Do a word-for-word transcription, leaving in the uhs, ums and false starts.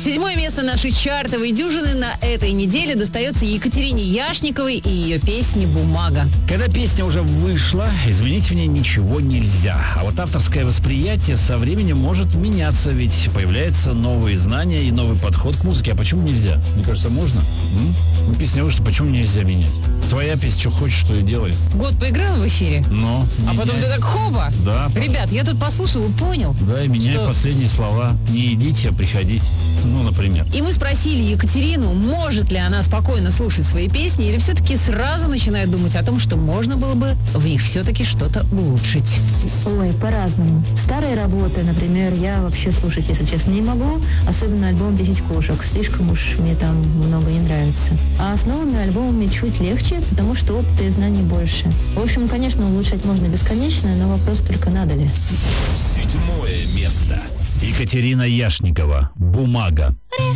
Седьмое место нашей чартовой дюжины на этой неделе достается Екатерине Яшниковой и ее песне «Бумага». Когда песня уже вышла, изменить в ней ничего нельзя. А вот авторское восприятие со временем может меняться, ведь появляются новые знания и новый подход к музыке. А почему нельзя? Мне кажется, можно. М? Ну, песня вышла, почему нельзя менять? Твоя песня, что хочешь, что и делай. Год поиграл в эфире, Но а потом ты так хоба. Да. Ребят, я тут послушал и понял. Да, и меняй что... последние слова. Не идите, а приходите. Ну, например. И мы спросили Екатерину, может ли она спокойно слушать свои песни, или все-таки сразу начинает думать о том, что можно было бы в них все-таки что-то улучшить. Ой, по-разному. Старые работы, например, я вообще слушать, если честно, не могу. Особенно альбом «десять кошек». Слишком уж мне там много не нравится. А с новыми альбомами чуть легче, потому что опыта и знаний больше. В общем, конечно, улучшать можно бесконечно, но вопрос только надо ли. Седьмое место. Екатерина Яшникова. «Бумага».